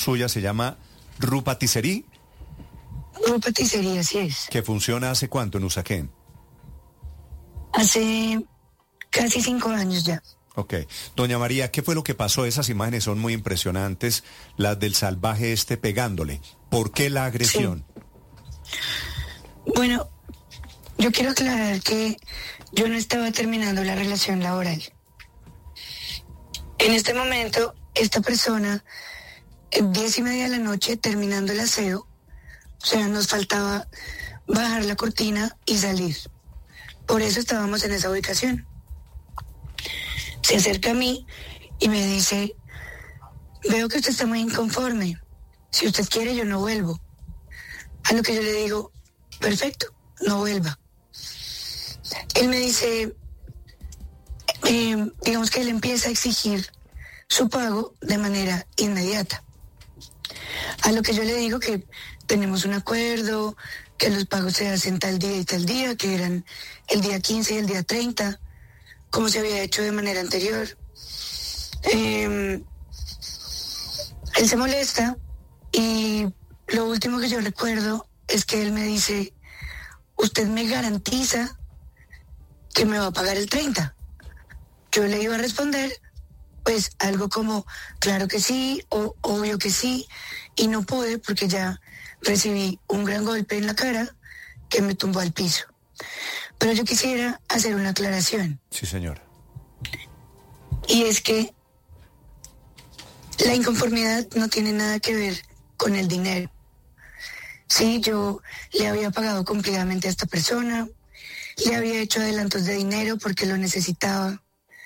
suya se llama Rupatisserie. Rupatisserie, así es. ¿Que funciona hace cuánto en Usaquén? Hace casi 5 años ya. Ok. Doña María, ¿qué fue lo que pasó? Esas imágenes son muy impresionantes, las del salvaje pegándole. ¿Por qué la agresión? Sí. Bueno, yo quiero aclarar que yo no estaba terminando la relación laboral. En este momento, esta persona, 10:30 de la noche, terminando el aseo, o sea, nos faltaba bajar la cortina y salir. Por eso estábamos en esa ubicación. Se acerca a mí y me dice, veo que usted está muy inconforme. Si usted quiere, yo no vuelvo. A lo que yo le digo, perfecto, no vuelva. Él me dice, digamos que él empieza a exigir su pago de manera inmediata. A lo que yo le digo que tenemos un acuerdo, que los pagos se hacen tal día y tal día, que eran el día 15 y el día 30, como se había hecho de manera anterior. Él se molesta y lo último que yo recuerdo es que él me dice, usted me garantiza que me va a pagar el 30. Yo le iba a responder, pues algo como, claro que sí, o obvio que sí, y no pude porque ya recibí un gran golpe en la cara que me tumbó al piso. Pero yo quisiera hacer una aclaración. Sí, señora. Y es que la inconformidad no tiene nada que ver con el dinero. Sí, yo le había pagado cumplidamente a esta persona, le había hecho adelantos de dinero porque lo necesitaba.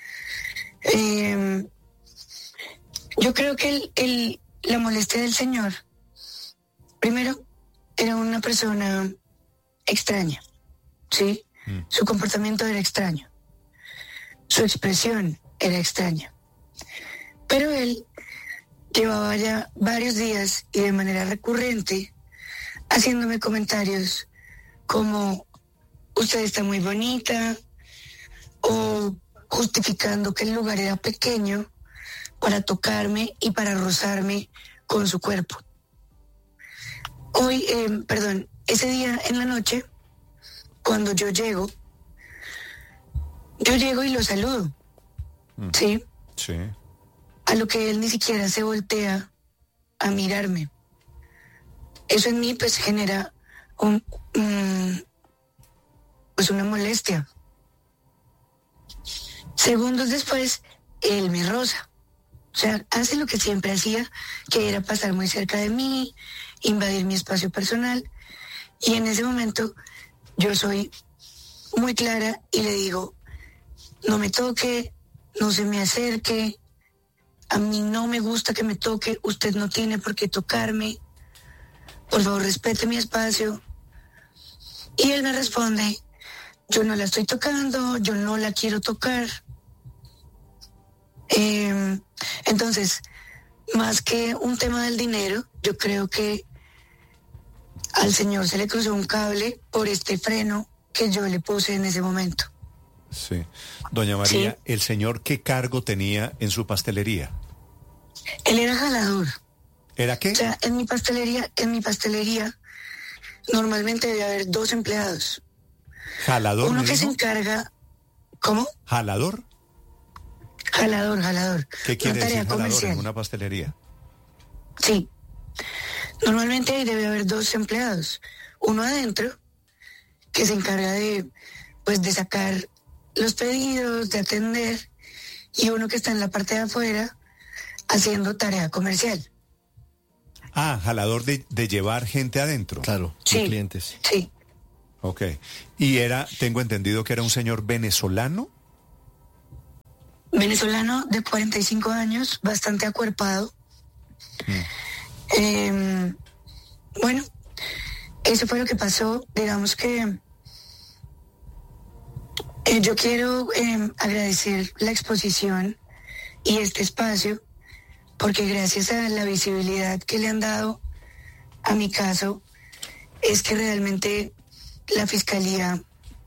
Yo creo que la molestia del señor, primero, era una persona extraña, ¿sí? Su comportamiento era extraño, su expresión era extraña. Pero él llevaba ya varios días y de manera recurrente haciéndome comentarios como, usted está muy bonita, o justificando que el lugar era pequeño para tocarme y para rozarme con su cuerpo. Ese día en la noche, cuando yo llego y lo saludo, ¿sí? Sí. A lo que él ni siquiera se voltea a mirarme. Eso en mí pues genera una molestia. Segundos después, él me roza. O sea, hace lo que siempre hacía, que era pasar muy cerca de mí, invadir mi espacio personal. Y en ese momento yo soy muy clara y le digo, no me toque, no se me acerque, a mí no me gusta que me toque, usted no tiene por qué tocarme, por favor respete mi espacio. Y él me responde, yo no la estoy tocando, yo no la quiero tocar. Entonces, más que un tema del dinero, yo creo que al señor se le cruzó un cable por este freno que yo le puse en ese momento. Sí. Doña María, ¿Sí? ¿El señor qué cargo tenía en su pastelería? Él era jalador. ¿Era qué? O sea, en mi pastelería normalmente debe haber 2 empleados. ¿Jalador? Uno me que dijo? se encarga, ¿cómo? ¿Jalador? Jalador. ¿Qué quiere Una tarea decir jalador comercial. en una pastelería? Sí. Normalmente debe haber 2 empleados. Uno adentro, que se encarga de sacar los pedidos, de atender, y uno que está en la parte de afuera haciendo tarea comercial. Ah, jalador de llevar gente adentro. Claro, Sí, clientes. sí. Ok. Y tengo entendido que era un señor venezolano. Venezolano de 45 años, bastante acuerpado. Bueno, eso fue lo que pasó. Digamos que yo quiero agradecer la exposición y este espacio, porque gracias a la visibilidad que le han dado a mi caso, es que realmente la fiscalía,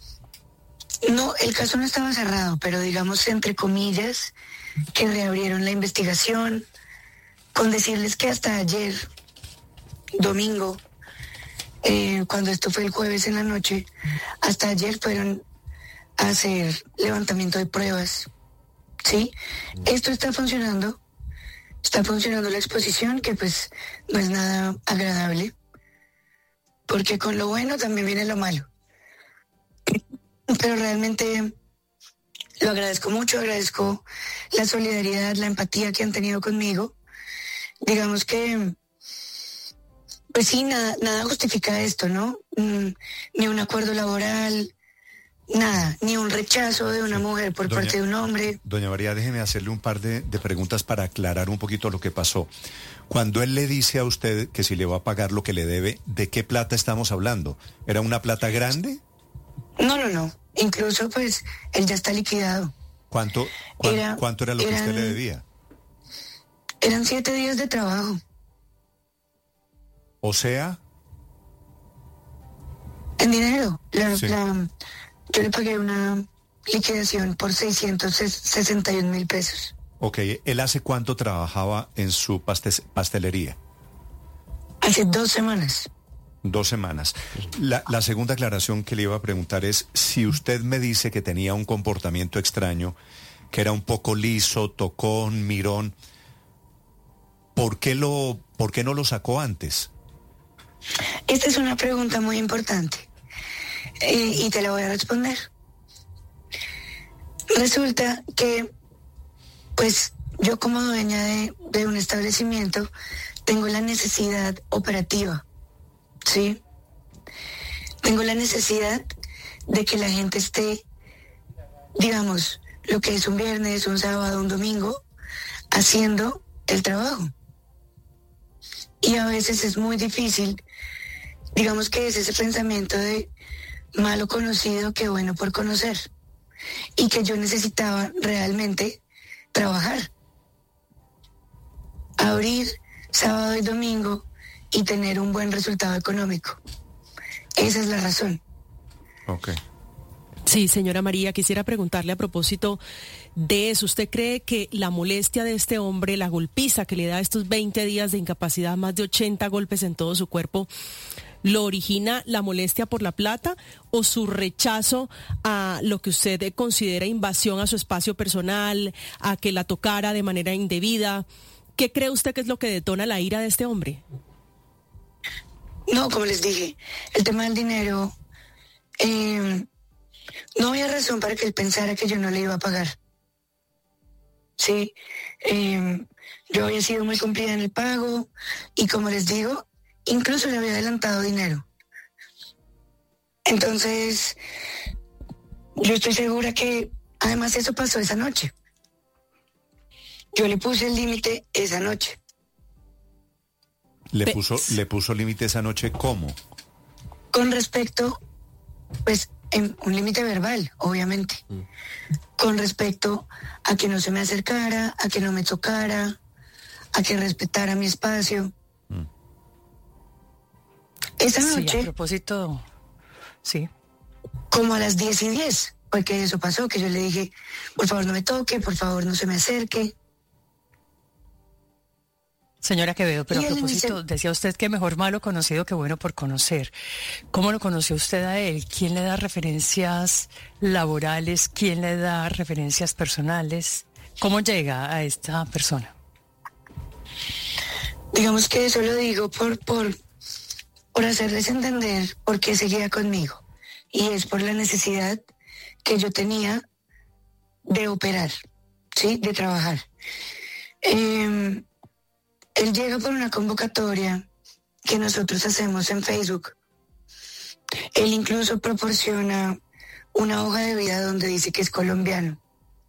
el caso no estaba cerrado, pero digamos entre comillas, que reabrieron la investigación, con decirles que hasta ayer, domingo, cuando esto fue el jueves en la noche, hasta ayer fueron a hacer levantamiento de pruebas, ¿sí? Esto está funcionando la exposición, que pues no es nada agradable, porque con lo bueno también viene lo malo. Pero realmente lo agradezco mucho, agradezco la solidaridad, la empatía que han tenido conmigo. Digamos que, pues sí, nada justifica esto, ¿no? Ni un acuerdo laboral, nada, ni un rechazo de una mujer por parte de un hombre. Doña María, déjeme hacerle un par de preguntas para aclarar un poquito lo que pasó. Cuando él le dice a usted que si le va a pagar lo que le debe, ¿de qué plata estamos hablando? ¿Era una plata grande? No. Incluso, pues, él ya está liquidado. ¿Cuánto era lo que usted le debía? Eran 7 días de trabajo. O sea... En dinero. Sí. Yo le pagué una liquidación por 661,000 pesos. Ok, ¿él hace cuánto trabajaba en su pastelería? Hace 2 semanas. 2 semanas. La segunda aclaración que le iba a preguntar es, si usted me dice que tenía un comportamiento extraño, que era un poco liso, tocón, mirón, ¿por qué no lo sacó antes? Esta es una pregunta muy importante y te la voy a responder. Resulta que, pues, yo como dueña de un establecimiento tengo la necesidad operativa, ¿sí? Tengo la necesidad de que la gente esté, digamos, lo que es un viernes, un sábado, un domingo, haciendo el trabajo. Y a veces es muy difícil, digamos que es ese pensamiento de malo conocido que bueno por conocer. Y que yo necesitaba realmente trabajar. Abrir sábado y domingo y tener un buen resultado económico. Esa es la razón. Ok. Sí, señora María, quisiera preguntarle a propósito de eso. ¿Usted cree que la molestia de este hombre, la golpiza que le da estos 20 días de incapacidad, más de 80 golpes en todo su cuerpo, lo origina la molestia por la plata o su rechazo a lo que usted considera invasión a su espacio personal, a que la tocara de manera indebida? ¿Qué cree usted que es lo que detona la ira de este hombre? No, como les dije, el tema del dinero, no había razón para que él pensara que yo no le iba a pagar. Sí, yo había sido muy cumplida en el pago y, como les digo, incluso le había adelantado dinero. Entonces, yo estoy segura que además eso pasó esa noche. Yo le puse el límite esa noche. ¿Le puso límite esa noche cómo? Con respecto, pues, en un límite verbal, obviamente. Con respecto a que no se me acercara, a que no me tocara, a que respetara mi espacio. Esa noche... Sí, a propósito, sí. Como a las 10:10, porque eso pasó, que yo le dije, por favor no me toque, por favor no se me acerque. Señora Quevedo, pero Y a él propósito, dice, decía usted que mejor malo conocido que bueno por conocer. ¿Cómo lo conoció usted a él? ¿Quién le da referencias laborales? ¿Quién le da referencias personales? ¿Cómo llega a esta persona? digamos que eso lo digo por hacerles entender por qué seguía conmigo. Y es por la necesidad que yo tenía de operar, ¿sí? De trabajar. Él llega por una convocatoria que nosotros hacemos en Facebook. Él incluso proporciona una hoja de vida donde dice que es colombiano.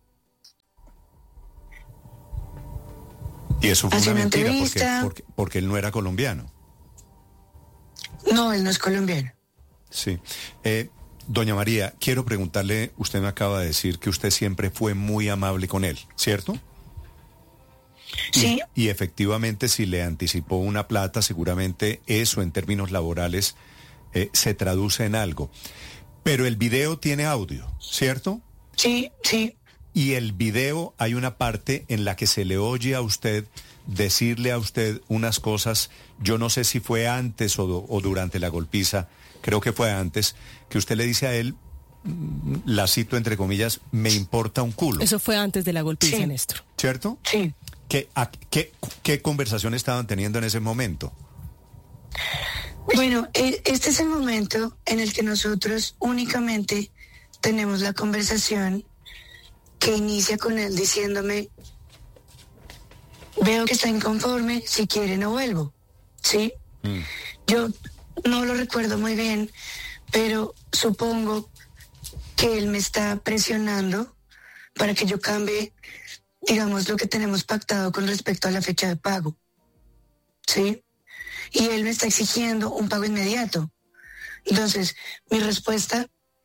Y eso fue Hace una una mentira entrevista. porque él no era colombiano. No, él no es colombiano. Sí. Doña María, quiero preguntarle, usted me acaba de decir que usted siempre fue muy amable con él, ¿cierto? Sí. Y efectivamente, si le anticipó una plata, seguramente eso en términos laborales se traduce en algo. Pero el video tiene audio, ¿cierto? Sí, sí. Y el video hay una parte en la que se le oye a usted decirle a usted unas cosas, yo no sé si fue antes o durante la golpiza, creo que fue antes, que usted le dice a él, la cito entre comillas, me importa un culo. Eso fue antes de la golpiza, Sí. Néstor. ¿Cierto? Sí. ¿Qué conversación estaban teniendo en ese momento? Bueno, este es el momento en el que nosotros únicamente tenemos la conversación que inicia con él diciéndome, veo que está inconforme, si quiere no vuelvo, ¿sí? Yo no lo recuerdo muy bien, pero supongo que él me está presionando para que yo cambie, digamos, lo que tenemos pactado con respecto a la fecha de pago, ¿sí? Y él me está exigiendo un pago inmediato. Entonces, mi respuesta,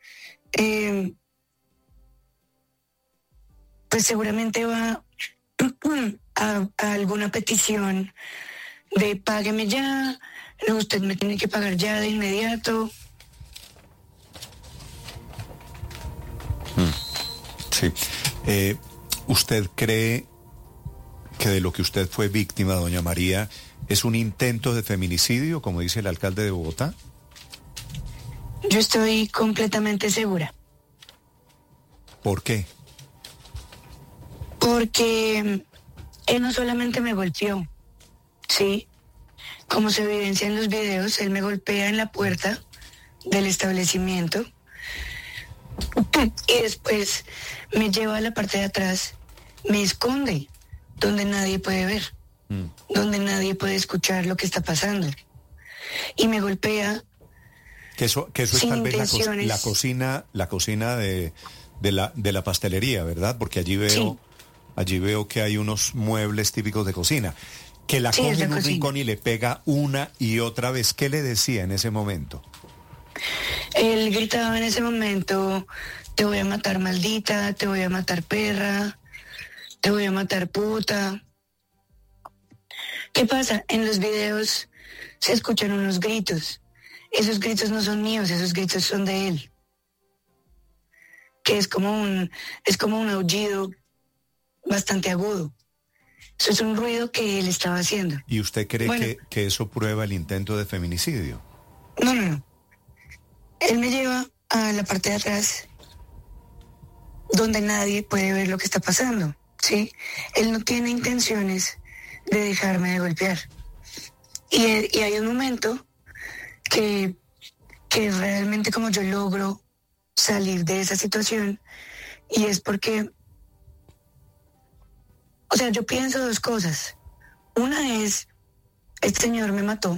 pues seguramente va a alguna petición de págueme ya, no, usted me tiene que pagar ya de inmediato. Sí. ¿Usted cree que de lo que usted fue víctima, doña María, es un intento de feminicidio, como dice el alcalde de Bogotá? Yo estoy completamente segura. ¿Por qué? Porque él no solamente me golpeó, ¿sí? Como se evidencia en los videos, él me golpea en la puerta del establecimiento y después me lleva a la parte de atrás, me esconde donde nadie puede ver, donde nadie puede escuchar lo que está pasando. Y me golpea. Que eso es tal vez la cocina de la pastelería, ¿verdad? Porque allí veo que hay unos muebles típicos de cocina. Que la coge en un rincón y le pega una y otra vez. ¿Qué le decía en ese momento? Él gritaba en ese momento, te voy a matar maldita, te voy a matar perra, te voy a matar puta. ¿Qué pasa? En los videos se escuchan unos gritos. Esos gritos no son míos, esos gritos son de él. Que es como un aullido bastante agudo. Eso es un ruido que él estaba haciendo. ¿Y usted cree que eso prueba el intento de feminicidio? No. Él me lleva a la parte de atrás donde nadie puede ver lo que está pasando, ¿sí? Él no tiene intenciones de dejarme de golpear. Y hay un momento que realmente como yo logro salir de esa situación, y es porque, o sea, yo pienso dos cosas. Una es, este señor me mató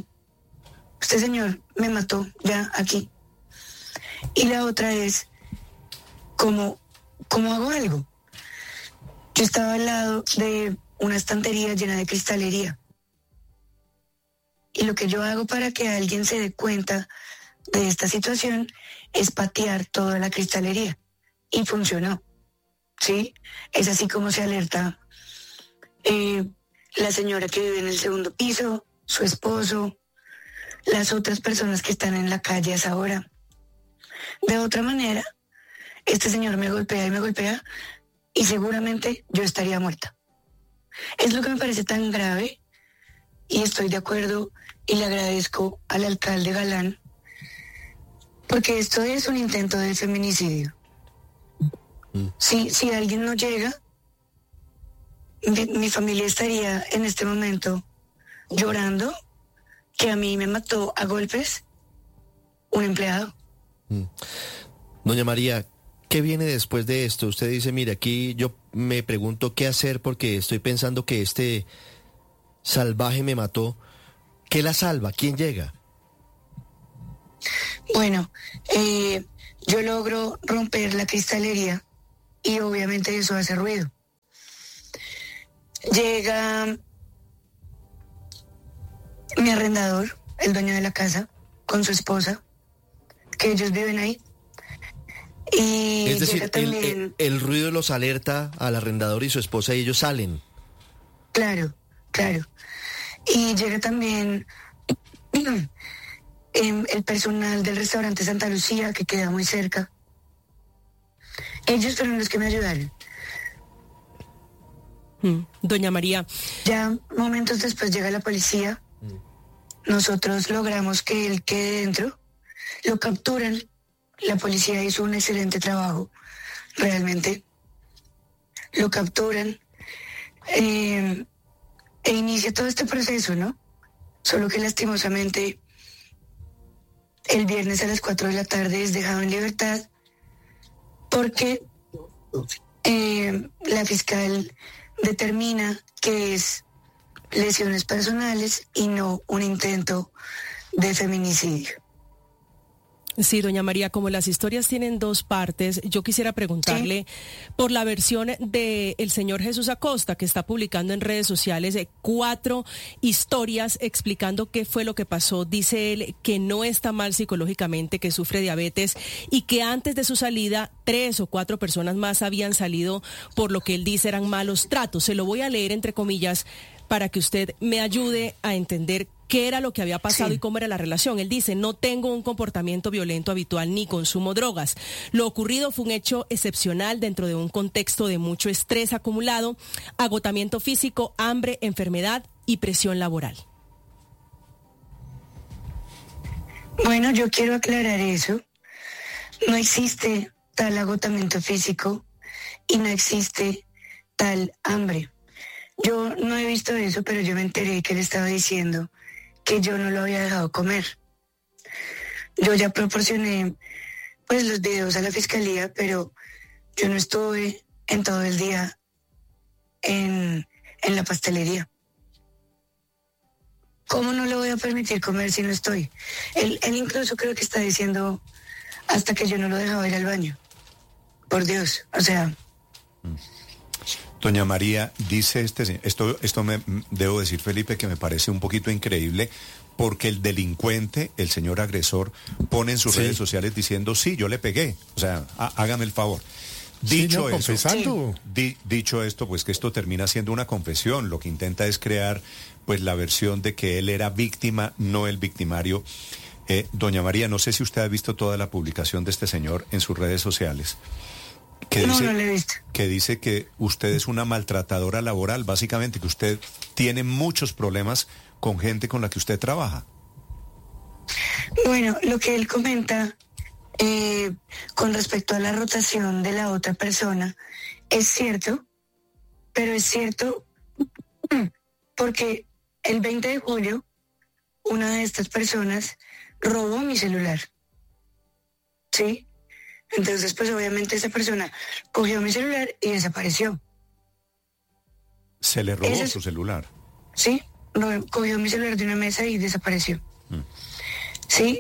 ya aquí. Y la otra es, ¿cómo hago algo? Yo estaba al lado de una estantería llena de cristalería. Y lo que yo hago para que alguien se dé cuenta de esta situación es patear toda la cristalería. Y funcionó, ¿sí? Es así como se alerta la señora que vive en el segundo piso, su esposo, las otras personas que están en la calle a esa hora. De otra manera, este señor me golpea y seguramente yo estaría muerta. Es lo que me parece tan grave, y estoy de acuerdo y le agradezco al alcalde Galán, porque esto es un intento de feminicidio. Si alguien no llega, mi familia estaría en este momento llorando que a mí me mató a golpes un empleado. Doña María, ¿qué viene después de esto? Usted dice, mire, aquí yo me pregunto qué hacer porque estoy pensando que este salvaje me mató. ¿Qué la salva? ¿Quién llega? Bueno, yo logro romper la cristalería y obviamente eso hace ruido. Llega mi arrendador, el dueño de la casa, con su esposa, que ellos viven ahí. Y es decir, llega también... el ruido los alerta al arrendador y su esposa y ellos salen. Claro. Y llega también el personal del restaurante Santa Lucía, que queda muy cerca. Ellos fueron los que me ayudaron. Doña María. Ya momentos después llega la policía. Nosotros logramos que él quede dentro. Lo capturan. La policía hizo un excelente trabajo, realmente. Lo capturan. E inicia todo este proceso, ¿no? Solo que lastimosamente el viernes a las 4 de la tarde es dejado en libertad porque la fiscal determina que es lesiones personales y no un intento de feminicidio. Sí, doña María, como las historias tienen dos partes, yo quisiera preguntarle por la versión del señor Jesús Acosta, que está publicando en redes sociales 4 historias explicando qué fue lo que pasó. Dice él que no está mal psicológicamente, que sufre diabetes y que antes de su salida 3 o 4 personas más habían salido por lo que él dice eran malos tratos. Se lo voy a leer entre comillas para que usted me ayude a entender qué era lo que había pasado y cómo era la relación. Él dice, no tengo un comportamiento violento habitual ni consumo drogas. Lo ocurrido fue un hecho excepcional dentro de un contexto de mucho estrés acumulado, agotamiento físico, hambre, enfermedad y presión laboral. Bueno, yo quiero aclarar eso. No existe tal agotamiento físico y no existe tal hambre. Yo no he visto eso, pero yo me enteré que él estaba diciendo que yo no lo había dejado comer. Yo ya proporcioné pues los videos a la fiscalía, pero yo no estuve en todo el día en la pastelería. ¿Cómo no le voy a permitir comer si no estoy? Él incluso creo que está diciendo hasta que yo no lo dejaba ir al baño. Por Dios, o sea... Doña María, dice esto me debo decir, Felipe, que me parece un poquito increíble, porque el delincuente, el señor agresor, pone en sus redes sociales diciendo, sí, yo le pegué, o sea, hágame el favor. Dicho dicho esto, pues que esto termina siendo una confesión, lo que intenta es crear pues la versión de que él era víctima, no el victimario. Doña María, no sé si usted ha visto toda la publicación de este señor en sus redes sociales. No lo he visto. Que dice que usted es una maltratadora laboral, básicamente que usted tiene muchos problemas con gente con la que usted trabaja. Bueno, lo que él comenta con respecto a la rotación de la otra persona es cierto, pero es cierto porque el 20 de julio una de estas personas robó mi celular, ¿sí? Entonces, pues obviamente esa persona cogió mi celular y desapareció. ¿Se le robó su celular? Sí, cogió mi celular de una mesa y desapareció. Sí,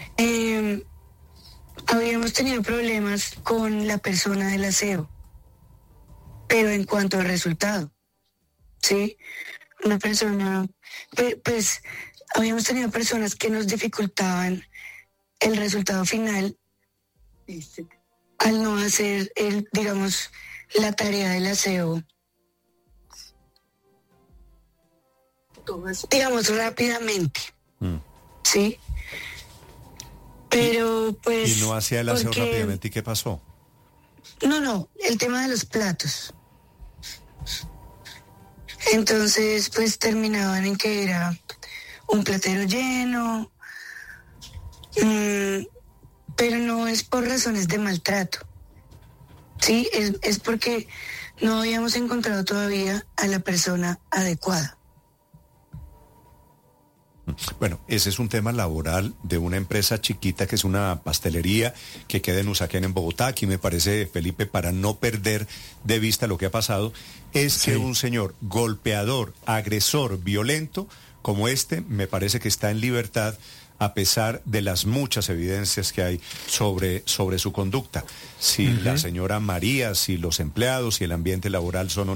habíamos tenido problemas con la persona del aseo, pero en cuanto al resultado, sí, una persona, pues habíamos tenido personas que nos dificultaban el resultado final al no hacer digamos, la tarea del aseo, digamos, rápidamente, ¿sí? Pero pues... ¿Y no hacía el aseo rápidamente? ¿Y qué pasó? No, el tema de los platos. Entonces, pues terminaban en que era un platero lleno, pero no es por razones de maltrato, ¿sí? Es porque no habíamos encontrado todavía a la persona adecuada. Bueno, ese es un tema laboral de una empresa chiquita que es una pastelería que queda en Usaquén, en Bogotá. Aquí me parece, Felipe, para no perder de vista lo que ha pasado, es que un señor golpeador, agresor, violento, como este, me parece que está en libertad a pesar de las muchas evidencias que hay sobre su conducta. Si la señora María, si los empleados, si el ambiente laboral son